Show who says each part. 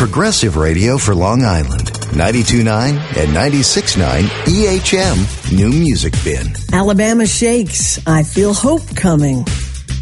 Speaker 1: progressive radio for Long Island. 92.9 and 96.9 EHM New Music Bin.
Speaker 2: Alabama Shakes, I Feel Hope Coming.